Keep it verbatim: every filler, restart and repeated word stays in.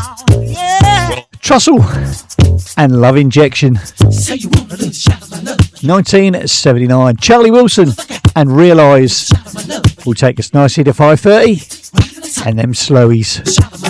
Trussell and Love Injection. nineteen seventy-nine. Charlie Wilson and Realise will take us nicely to five thirty. And them slowies.